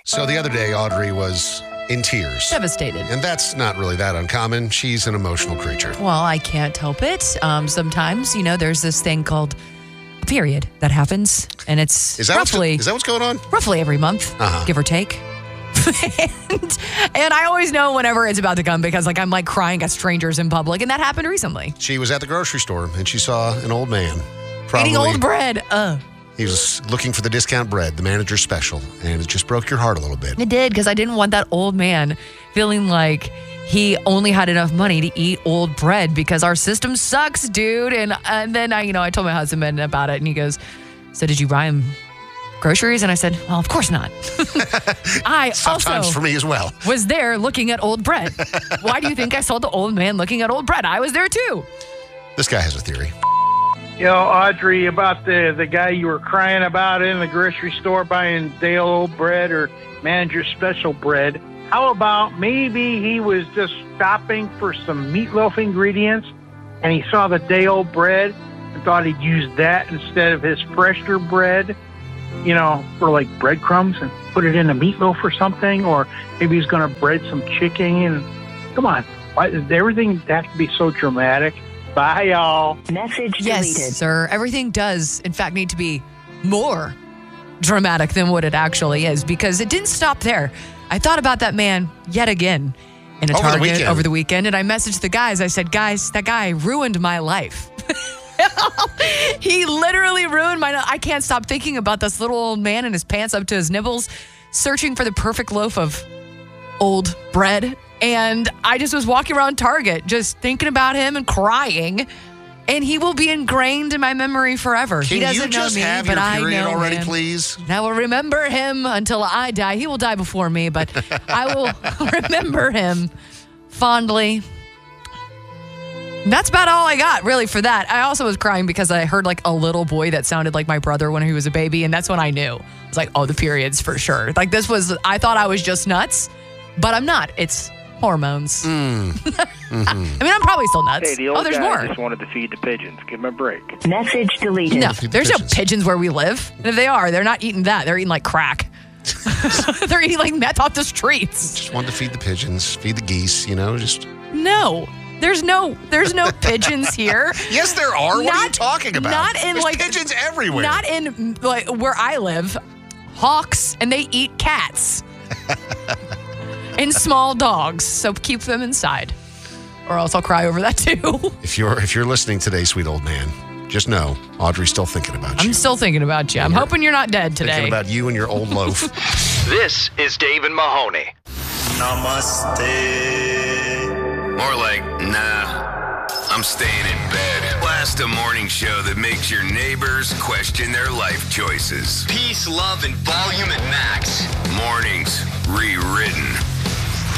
So the other day, Audrey was in tears. Devastated. And that's not really that uncommon. She's an emotional creature. Well, I can't help it. Sometimes, there's this thing called a period that happens, and it's Is that what's going on? Roughly every month, give or take. and I always know whenever it's about to come because I'm crying at strangers in public, and that happened recently. She was at the grocery store and she saw an old man. Probably, eating old bread. He was looking for the discount bread, the manager's special, and it just broke your heart a little bit. It did, because I didn't want that old man feeling like he only had enough money to eat old bread because our system sucks, dude. And then I told my husband about it, and he goes, "So did you buy him groceries?" And I said, "Well, of course not." I Sometimes also for me as well. was there looking at old bread. Why do you think I saw the old man looking at old bread? I was there too. This guy has a theory. Audrey, about the guy you were crying about in the grocery store buying Dale old bread or manager's special bread. How about maybe he was just stopping for some meatloaf ingredients and he saw the day old bread and thought he'd use that instead of his fresher bread, for breadcrumbs and put it in a meatloaf or something, or maybe he's going to bread some chicken. And come on, why does everything have to be so dramatic? Bye, y'all. Message yes, deleted. sir. Everything does, in fact, need to be more dramatic than what it actually is, because it didn't stop there. I thought about that man yet again in a Target over the weekend, and I messaged the guys. I said, "Guys, that guy ruined my life." He literally ruined my life. I can't stop thinking about this little old man in his pants up to his nipples, searching for the perfect loaf of old bread. And I just was walking around Target just thinking about him and crying. And he will be ingrained in my memory forever. He doesn't know me, but I know already, him. please? And I will remember him until I die. He will die before me, but I will remember him fondly. And that's about all I got, really, for that. I also was crying because I heard a little boy that sounded like my brother when he was a baby, and that's when I knew. I was like, oh, the periods for sure. I thought I was just nuts, but I'm not. It's hormones. Mm-hmm. I mean, I'm probably still nuts. Hey, the old there's guy more. just wanted to feed the pigeons. Give him a break. Message deleted. No, there's no pigeons where we live. And if they are, they're not eating that. They're eating crack. They're eating meth off the streets. Just wanted to feed the pigeons, feed the geese, just... No. There's no pigeons here. Yes, there are. What are you talking about? Not in There's pigeons everywhere. Not in where I live. Hawks, and they eat cats. And small dogs. So keep them inside. Or else I'll cry over that too. If you're listening today, sweet old man, just know Audrey's still thinking about you. I'm still thinking about you. I'm hoping you're not dead today. Thinking about you and your old loaf. This is Dave and Mahoney. Namaste. More like, nah, I'm staying in bed. Blast a morning show that makes your neighbors question their life choices. Peace, love, and volume at max. Mornings rewritten.